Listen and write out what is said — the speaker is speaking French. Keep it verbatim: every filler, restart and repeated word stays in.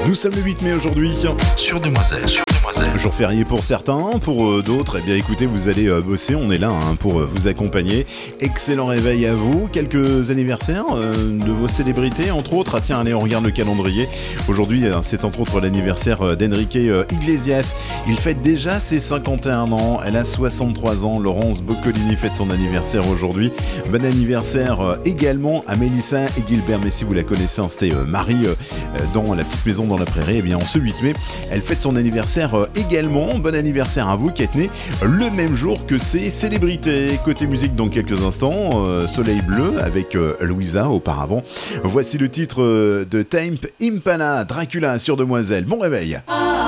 Nous sommes le huit mai aujourd'hui. Sur Demoiselle. Jour férié pour certains, pour euh, d'autres, eh bien écoutez, vous allez euh, bosser, on est là hein, pour euh, vous accompagner. Excellent réveil à vous. Quelques anniversaires euh, de vos célébrités, entre autres. Ah tiens, allez, on regarde le calendrier. Aujourd'hui, euh, c'est entre autres l'anniversaire euh, d'Enrique euh, Iglesias. Il fête déjà ses cinquante et un ans. Elle a soixante-trois ans. Laurence Boccolini fête son anniversaire aujourd'hui. Bon anniversaire euh, également à Mélissa et Gilbert. Mais si vous la connaissez, hein, c'était euh, Marie euh, dans La Petite Maison dans la Prairie. Eh bien, en ce huit mai, elle fête son anniversaire euh, également. Bon anniversaire à vous qui êtes né le même jour que ces célébrités. Côté musique dans quelques instants, euh, Soleil Bleu avec euh, Louisa auparavant. Voici le titre euh, de Tame Impala, Dracula sur Demoiselle. Bon réveil.